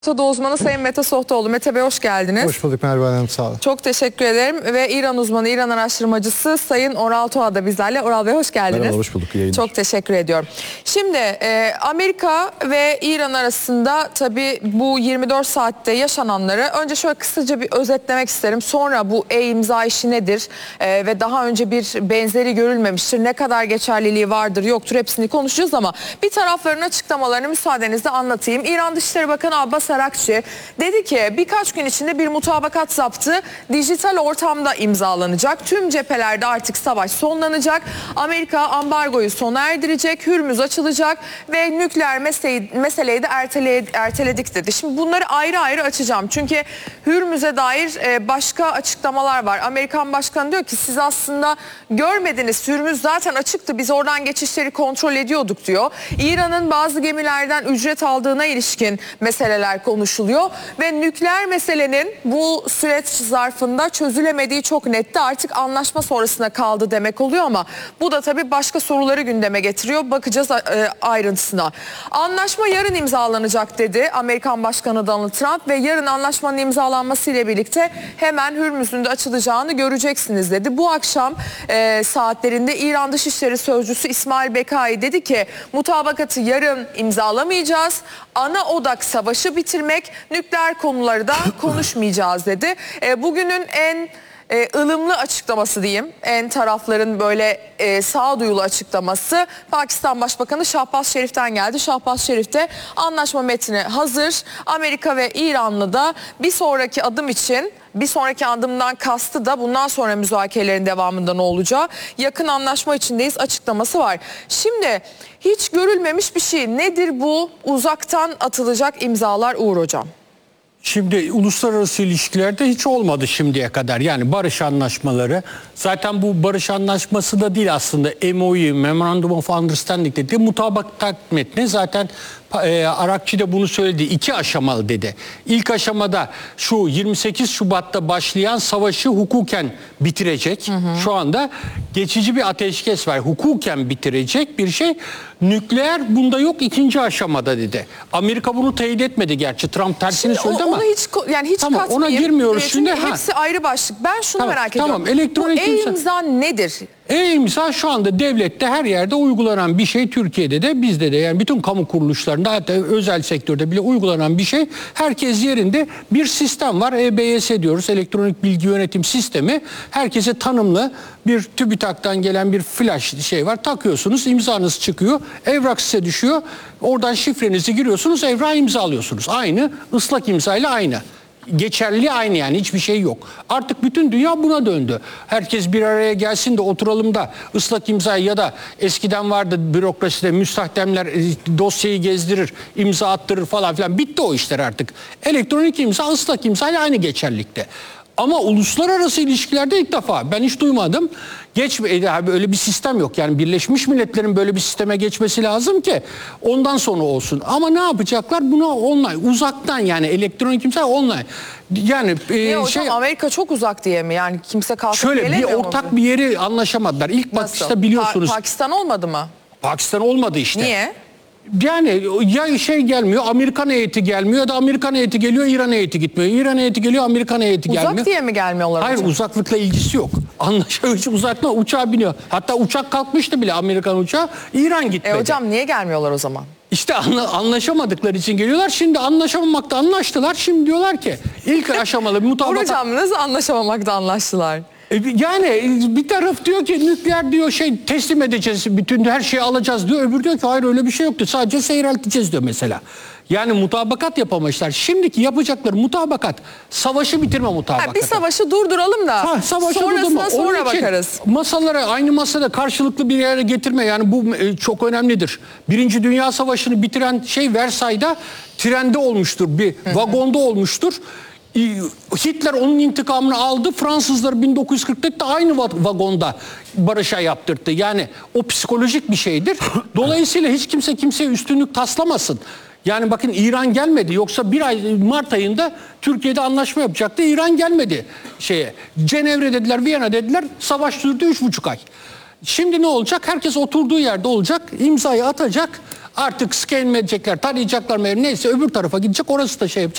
Orta uzmanı Sayın Mete Sohtoğlu. Mete Bey hoş geldiniz. Hoş bulduk Merve Hanım, sağ olun. Çok teşekkür ederim. Ve İran uzmanı, İran araştırmacısı Sayın Oral Toğa da bizlerle. Oral Bey hoş geldiniz. Merhaba, hoş bulduk. İyi Çok teşekkür ediyorum. Şimdi Amerika ve İran arasında tabii bu 24 saatte yaşananları önce şöyle kısaca bir özetlemek isterim. Sonra bu imza işi nedir ve daha önce bir benzeri görülmemiştir. Ne kadar geçerliliği vardır yoktur hepsini konuşacağız ama bir tarafların açıklamalarını müsaadenizle anlatayım. İran Dışişleri Bakanı Abbas Arakçı dedi ki birkaç gün içinde bir mutabakat zaptı dijital ortamda imzalanacak. Tüm cephelerde artık savaş sonlanacak. Amerika ambargoyu sona erdirecek. Hürmüz açılacak ve nükleer meseleyi de erteledik dedi. Şimdi bunları ayrı ayrı açacağım. Çünkü Hürmüz'e dair başka açıklamalar var. Amerikan Başkanı diyor ki siz aslında görmediniz. Hürmüz zaten açıktı. Biz oradan geçişleri kontrol ediyorduk diyor. İran'ın bazı gemilerden ücret aldığına ilişkin meseleler konuşuluyor ve nükleer meselenin bu süreç zarfında çözülemediği çok netti. Artık anlaşma sonrasına kaldı demek oluyor ama bu da tabii başka soruları gündeme getiriyor. Bakacağız ayrıntısına. Anlaşma yarın imzalanacak dedi Amerikan Başkanı Donald Trump ve yarın anlaşmanın imzalanmasıyla birlikte hemen Hürmüz'ün de açılacağını göreceksiniz dedi. Bu akşam saatlerinde İran Dışişleri Sözcüsü İsmail Bekai dedi ki mutabakatı yarın imzalamayacağız. Ana odak savaşı bitirmek, nükleer konuları da konuşmayacağız dedi. Bugünün en ılımlı açıklaması diyeyim, en tarafların böyle sağduyulu açıklaması Pakistan Başbakanı Şahbaz Şerif'ten geldi. Şahbaz Şerif de anlaşma metni hazır. Amerika ve İran'la da bir sonraki adım için, bir sonraki adımdan kastı da bundan sonra müzakerelerin devamında ne olacağı, yakın anlaşma içindeyiz açıklaması var. Şimdi hiç görülmemiş bir şey nedir bu uzaktan atılacak imzalar Uğur Hocam? Şimdi uluslararası ilişkilerde hiç olmadı şimdiye kadar. Yani barış anlaşmaları, zaten bu barış anlaşması da değil aslında, MOU, Memorandum of Understanding dediği mutabakat metni. Zaten Arakçı da bunu söyledi. 2 aşamalı dedi. İlk aşamada şu 28 Şubat'ta başlayan savaşı hukuken bitirecek. Şu anda geçici bir ateşkes var. Hukuken bitirecek bir şey. Nükleer bunda yok, 2. aşamada dedi. Amerika bunu teyit etmedi gerçi. Trump tersini söyledi ama. Onu hiç tamam, katmayayım. ona girmiyoruz şimdi. Hepsi ayrı başlık. Ben şunu merak ediyorum. Tamam, elektronik bu imza nedir? E-imza şu anda devlette her yerde uygulanan bir şey, Türkiye'de de bizde de, yani bütün kamu kuruluşlarında hatta özel sektörde bile uygulanan bir şey. Herkes yerinde bir sistem var, EBS diyoruz, elektronik bilgi yönetim sistemi. Herkese tanımlı bir TÜBİTAK'tan gelen bir flash şey var, takıyorsunuz, imzanız çıkıyor, evrak size düşüyor, oradan şifrenizi giriyorsunuz, evrağı imzalıyorsunuz. Aynı ıslak imzayla aynı. Geçerliliği aynı, yani hiçbir şey yok. Artık bütün dünya buna döndü. Herkes bir araya gelsin de oturalım da ıslak imzayı, ya da eskiden vardı bürokraside müstahdemler dosyayı gezdirir, imza attırır falan filan. Bitti o işler artık. Elektronik imza ıslak imzayla aynı geçerlilikte. Ama uluslararası ilişkilerde ilk defa, ben hiç duymadım. Öyle bir sistem yok. Yani Birleşmiş Milletler'in böyle bir sisteme geçmesi lazım ki ondan sonra olsun. Ama ne yapacaklar? Buna online, uzaktan, yani elektronik imza online. Yani hocam, Amerika çok uzak diye mi? Yani kimse kalkıp şöyle bir gelemiyor ortak bir yeri anlaşamadılar. İlk bakışta biliyorsunuz. Pakistan olmadı mı? Pakistan olmadı işte. Niye? Yani ya gelmiyor, Amerikan heyeti gelmiyor, ya da Amerikan heyeti geliyor, İran heyeti gitmiyor. İran heyeti geliyor, Amerikan heyeti gelmiyor. Uzak diye mi gelmiyorlar Hayır hocam? Uzaklıkla ilgisi yok. Uzaklıkla uçağa biniyor. Hatta uçak kalkmıştı bile, Amerikan uçağı. İran gitmedi. Hocam niye gelmiyorlar o zaman? İşte anlaşamadıkları için geliyorlar. Şimdi anlaşamamakta anlaştılar. Şimdi diyorlar ki ilk aşamalı bir mutabakat. Hocam nasıl anlaşamamakta anlaştılar? Yani bir taraf diyor ki nükleer diyor teslim edeceğiz, bütün her şeyi alacağız diyor. Öbür diyor ki hayır, öyle bir şey yoktu, sadece seyrelteceğiz diyor mesela. Yani mutabakat yapamamışlar. Şimdiki yapacakları mutabakat savaşı bitirme mutabakatı. Bir savaşı durduralım da sonrasına sonra bakarız. Masalara, aynı masada karşılıklı bir yere getirme, yani bu çok önemlidir. Birinci Dünya Savaşı'nı bitiren Versay'da trende olmuştur, bir vagonda olmuştur. Hitler onun intikamını aldı. Fransızlar 1944'te aynı vagonda barışa yaptırdı. Yani o psikolojik bir şeydir. Dolayısıyla hiç kimse kimseye üstünlük taslamasın. Yani bakın, İran gelmedi. Yoksa Mart ayında Türkiye'de anlaşma yapacaktı. İran gelmedi Cenevre dediler, Viyana dediler. Savaş sürdü 3,5 ay. Şimdi ne olacak? Herkes oturduğu yerde olacak. İmzayı atacak. Artık scan mi edecekler, tarayacaklar mı, neyse öbür tarafa gidecek, orası da şey yapacak.